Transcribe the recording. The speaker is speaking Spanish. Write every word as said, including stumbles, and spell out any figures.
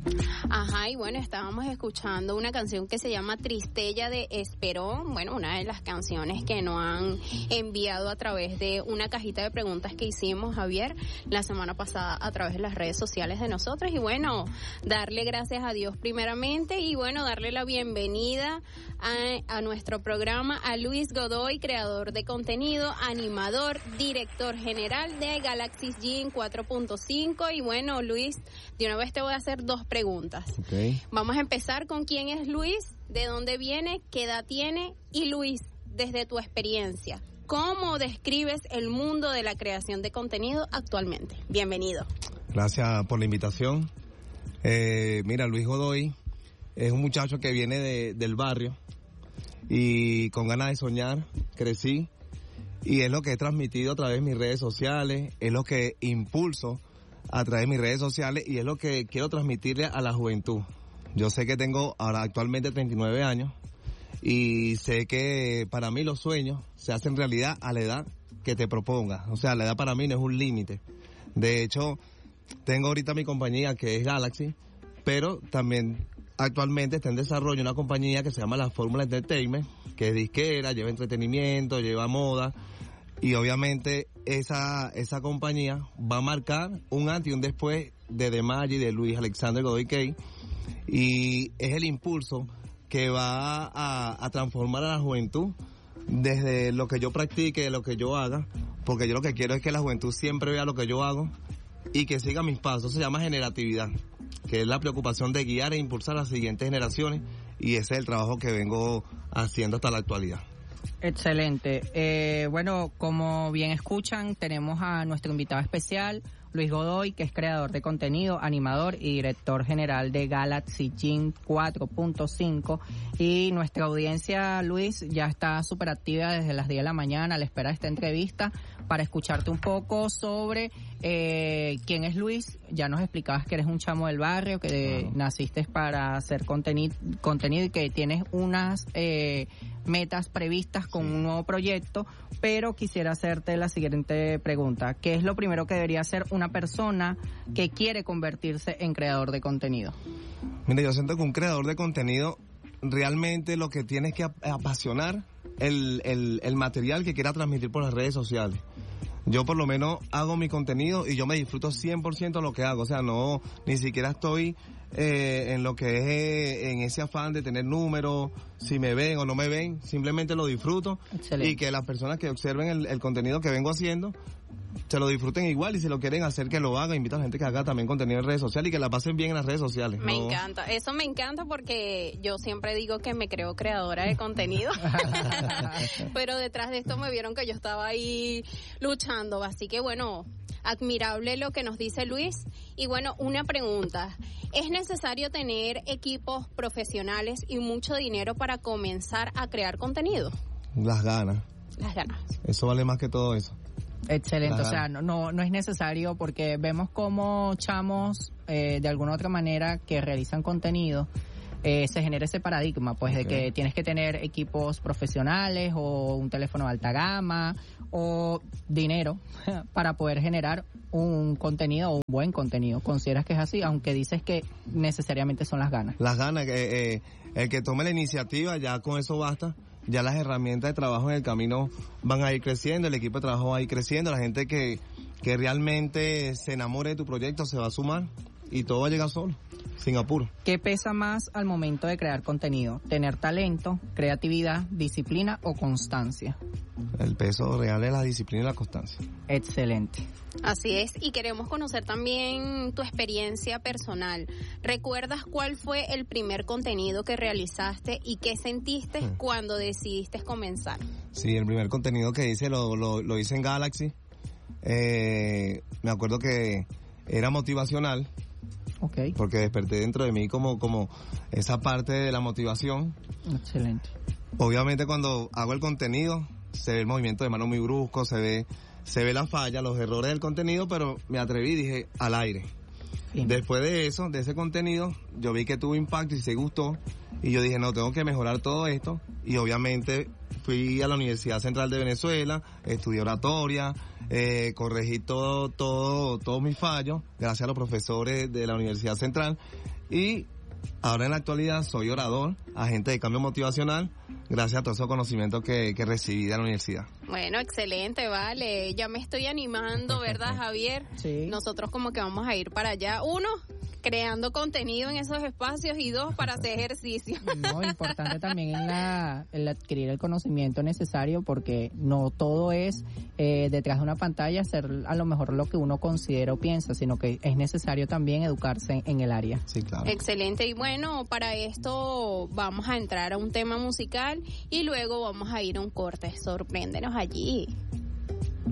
Ajá, y bueno, estábamos escuchando una canción que se llama Tristella de Esperón, bueno, una de las canciones que nos han enviado a través de una cajita de preguntas que hicimos, Javier, la semana pasada a través de las redes sociales de nosotros, y bueno, darle gracias a Dios primeramente, y bueno, darle la bienvenida a, a nuestro programa a Luis Godoy, creador de contenido, animador, director general de Galaxy Gym cuatro punto cinco, y bueno, Luis, de una vez te voy a hacer dos preguntas. Okay. Vamos a empezar con quién es Luis, de dónde viene, qué edad tiene, y Luis, desde tu experiencia, ¿cómo describes el mundo de la creación de contenido actualmente? Bienvenido. Gracias por la invitación. Eh, mira, Luis Godoy es un muchacho que viene de, del barrio y con ganas de soñar, crecí, y es lo que he transmitido a través de mis redes sociales, es lo que impulso a través de mis redes sociales y es lo que quiero transmitirle a la juventud. Yo sé que tengo ahora actualmente treinta y nueve años y sé que para mí los sueños se hacen realidad a la edad que te propongas. O sea, la edad para mí no es un límite. De hecho, tengo ahorita mi compañía que es Galaxy, pero también actualmente está en desarrollo una compañía que se llama La Fórmula Entertainment, que es disquera, lleva entretenimiento, lleva moda. Y obviamente esa esa compañía va a marcar un antes y un después de The Magic, de Luis Alexander Godoy Kay, y es el impulso que va a, a transformar a la juventud desde lo que yo practique, lo que yo haga, porque yo lo que quiero es que la juventud siempre vea lo que yo hago y que siga mis pasos. Se llama generatividad, que es la preocupación de guiar e impulsar a las siguientes generaciones, y ese es el trabajo que vengo haciendo hasta la actualidad. Excelente. Eh, bueno, como bien escuchan, tenemos a nuestro invitado especial, Luis Godoy, que es creador de contenido, animador y director general de Galaxy Gym cuatro punto cinco. Y nuestra audiencia, Luis, ya está súper activa desde las diez de la mañana a la espera de esta entrevista para escucharte un poco sobre eh, quién es Luis. Ya nos explicabas que eres un chamo del barrio, que wow. naciste para hacer contenido, contenido y que tienes unas eh, metas previstas con sí. un nuevo proyecto, pero quisiera hacerte la siguiente pregunta. ¿Qué es lo primero que debería hacer una persona que quiere convertirse en creador de contenido? Mira, yo siento que un creador de contenido realmente lo que tiene es que apasionar el, el, el material que quiera transmitir por las redes sociales. Yo por lo menos hago mi contenido y yo me disfruto cien por ciento lo que hago, o sea, no, ni siquiera estoy eh, en lo que es eh, en ese afán de tener números, si me ven o no me ven, simplemente lo disfruto. Excelente. Y que las personas que observen el, el contenido que vengo haciendo se lo disfruten igual, y si lo quieren hacer que lo hagan. Invito a la gente que haga también contenido en redes sociales y que la pasen bien en las redes sociales. Me ¿no? encanta, eso me encanta porque yo siempre digo que me creo creadora de contenido, pero detrás de esto me vieron que yo estaba ahí luchando, así que bueno, admirable lo que nos dice Luis. Y bueno, una pregunta, ¿es necesario tener equipos profesionales y mucho dinero para comenzar a crear contenido? Las ganas. Las ganas. Eso vale más que todo eso. Excelente, claro. O sea, no, no no es necesario, porque vemos como chamos eh, de alguna otra manera que realizan contenido, eh, se genera ese paradigma, pues, okay. de que tienes que tener equipos profesionales o un teléfono de alta gama o dinero para poder generar un contenido o un buen contenido. ¿Consideras que es así? Aunque dices que necesariamente son las ganas. Las ganas, eh, eh, el que tome la iniciativa, ya con eso basta. Ya las herramientas de trabajo en el camino van a ir creciendo, el equipo de trabajo va a ir creciendo, la gente que, que realmente se enamore de tu proyecto se va a sumar y todo va a llegar solo, sin apuro. ¿Qué pesa más al momento de crear contenido? ¿Tener talento, creatividad, disciplina o constancia? El peso real es la disciplina y la constancia. Excelente. Así es, y queremos conocer también tu experiencia personal. ¿Recuerdas cuál fue el primer contenido que realizaste y qué sentiste sí. cuando decidiste comenzar? Sí, el primer contenido que hice lo, lo, lo hice en Galaxy. Eh, me acuerdo que era motivacional. Okay. Porque desperté dentro de mí como, como esa parte de la motivación. Excelente. Obviamente cuando hago el contenido se ve el movimiento de mano muy brusco, se ve se ve la falla, los errores del contenido, pero me atreví y dije al aire. Sí. Después de eso, de ese contenido, yo vi que tuvo impacto y se gustó, y yo dije, no, tengo que mejorar todo esto, y obviamente fui a la Universidad Central de Venezuela, estudié oratoria, eh, corregí todo, todo, todos mis fallos, gracias a los profesores de la Universidad Central, Y ahora en la actualidad soy orador, agente de cambio motivacional, gracias a todos esos conocimientos que, que recibí de la universidad. Bueno, excelente, vale. Ya me estoy animando, ¿verdad, Javier? Sí. Nosotros como que vamos a ir para allá. Uno, creando contenido en esos espacios y dos, para hacer ejercicio. No, importante también en la, el adquirir el conocimiento necesario porque no todo es eh, detrás de una pantalla hacer a lo mejor lo que uno considera o piensa, sino que es necesario también educarse en, en el área. Sí, claro. Excelente. Y bueno, para esto vamos a entrar a un tema musical y luego vamos a ir a un corte. Sorpréndenos allí.